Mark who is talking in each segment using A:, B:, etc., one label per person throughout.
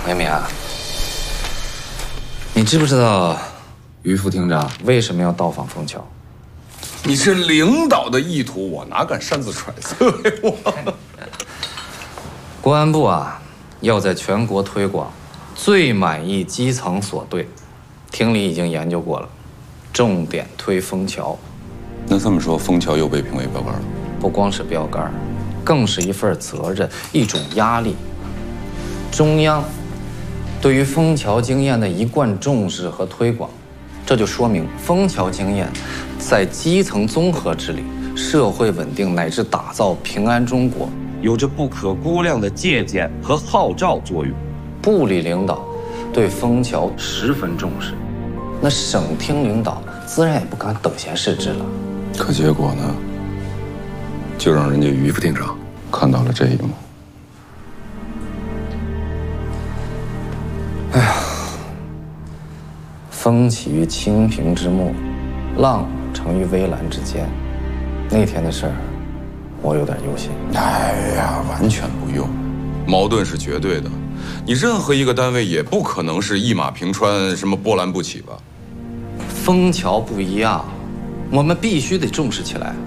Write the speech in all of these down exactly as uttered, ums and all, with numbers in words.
A: 梅明啊，你知不知道于副厅长为什么要到访枫桥？
B: 你是领导的意图，我哪敢擅自揣测呀？我
A: 公安部啊，要在全国推广最满意基层所对，厅里已经研究过了，重点推枫桥。
B: 那这么说，枫桥又被评为标杆了？
A: 不光是标杆，更是一份责任，一种压力。中央对于枫桥经验的一贯重视和推广，这就说明枫桥经验在基层综合治理、社会稳定乃至打造平安中国
C: 有着不可估量的借鉴和号召作用。
A: 部里领导对枫桥十分重视，那省厅领导自然也不敢等闲视之了。
B: 可结果呢，就让人家于副厅长看到了这一幕。
A: 哎呀，风起于清平之末，浪成于微澜之间。那天的事儿，我有点忧心。
B: 哎呀，完全不用，矛盾是绝对的。你任何一个单位也不可能是一马平川，什么波澜不起吧？
A: 枫桥不一样，我们必须得重视起来。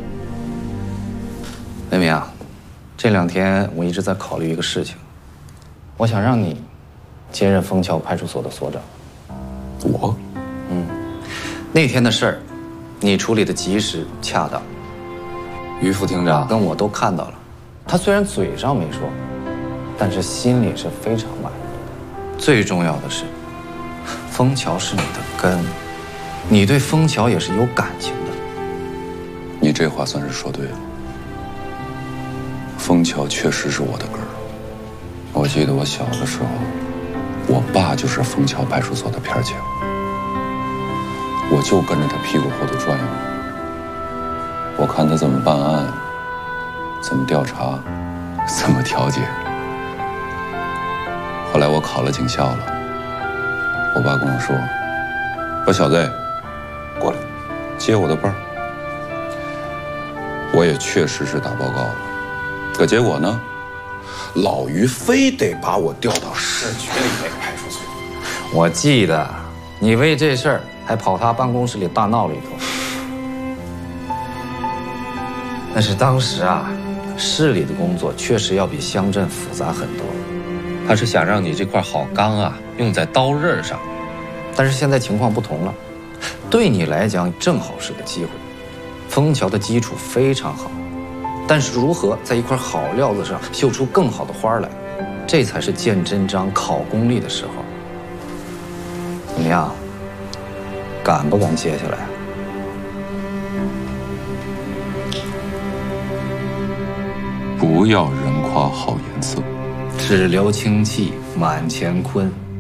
A: 雷明啊，这两天我一直在考虑一个事情，我想让你接任枫桥派出所的所长。
B: 我，
A: 嗯，那天的事儿，你处理的及时恰当，于副厅长跟我都看到了。他虽然嘴上没说，但是心里是非常满意的。最重要的是，枫桥是你的根，你对枫桥也是有感情的。
B: 你这话算是说对了。枫桥确实是我的根儿。我记得我小的时候，我爸就是枫桥派出所的片警，我就跟着他屁股后头转悠。我看他怎么办案，怎么调查，怎么调解。后来我考了警校了，我爸跟我说：“说小子，过来，接我的班。”我也确实是打报告了，可结果呢，老于非得把我调到市局里那个派出所。
A: 我记得你为这事儿还跑他办公室里大闹了一通。但是当时啊，市里的工作确实要比乡镇复杂很多。
C: 他是想让你这块好钢啊用在刀刃上，
A: 但是现在情况不同了，对你来讲正好是个机会。枫桥的基础非常好，但是如何在一块好料子上绣出更好的花来，这才是见真章、考功力的时候。怎么样？敢不敢接下来？
B: 不要人夸好颜色，
A: 只留清气满乾坤。